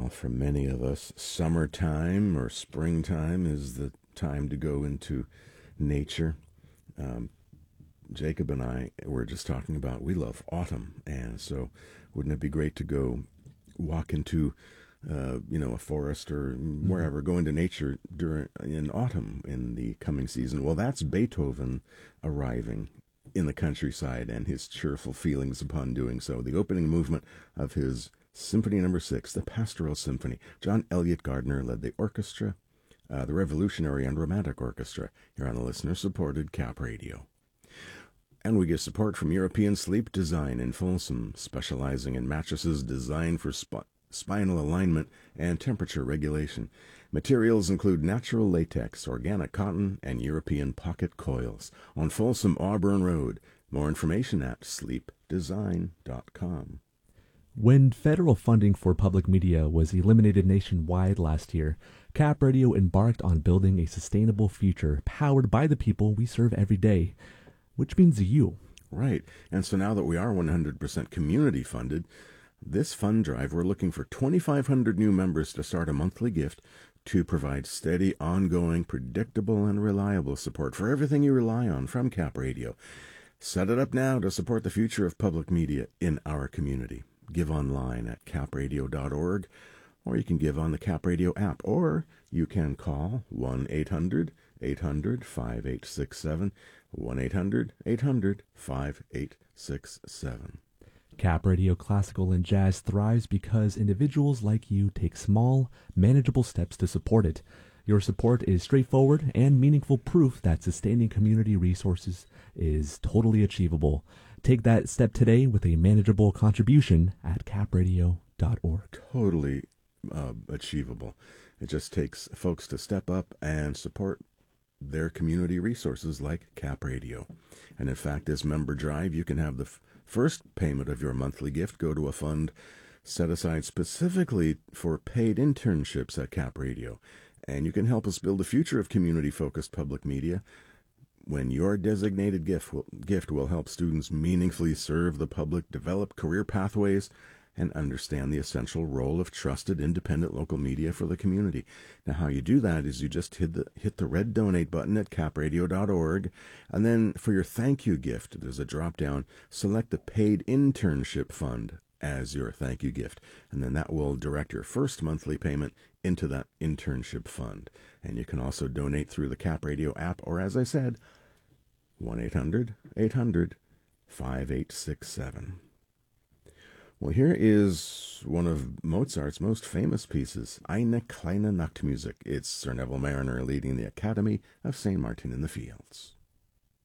Well, for many of us, summertime or springtime is the time to go into nature. Um, Jacob and I were just talking about we love autumn, and so wouldn't it be great to go walk into, a forest or wherever, go into nature in autumn in the coming season? Well, that's Beethoven arriving in the countryside and his cheerful feelings upon doing so. The opening movement of his Symphony Number 6, the Pastoral Symphony. John Elliott Gardner led the orchestra, the Revolutionary and Romantic Orchestra, here on the listener-supported Cap Radio. And we get support from European Sleep Design in Folsom, specializing in mattresses designed for spinal alignment and temperature regulation. Materials include natural latex, organic cotton, and European pocket coils. On Folsom Auburn Road. More information at sleepdesign.com. When federal funding for public media was eliminated nationwide last year, Cap Radio embarked on building a sustainable future powered by the people we serve every day, which means you. Right. And so now that we are 100% community funded, this fund drive, we're looking for 2,500 new members to start a monthly gift to provide steady, ongoing, predictable, and reliable support for everything you rely on from Cap Radio. Set it up now to support the future of public media in our community. Give online at capradio.org, or you can give on the Cap Radio app, or you can call 1-800-800-5867, 1-800-800-5867. Cap Radio Classical and Jazz thrives because individuals like you take small, manageable steps to support it. Your support is straightforward and meaningful proof that sustaining community resources is totally achievable. Take that step today with a manageable contribution at capradio.org. Totally achievable. It just takes folks to step up and support their community resources like Cap Radio. And in fact, this member drive, you can have the first payment of your monthly gift go to a fund set aside specifically for paid internships at Cap Radio. And you can help us build the future of community-focused public media when your designated gift will help students meaningfully serve the public, develop career pathways, and understand the essential role of trusted, independent local media for the community. Now, how you do that is you just hit the red donate button at capradio.org, and then for your thank you gift, there's a drop-down, select the paid internship fund as your thank you gift, and then that will direct your first monthly payment into that internship fund. And you can also donate through the Cap Radio app, or as I said, 1-800-800-5867. Well, here is one of Mozart's most famous pieces, Eine kleine Nachtmusik. It's Sir Neville Marriner leading the Academy of St. Martin in the Fields.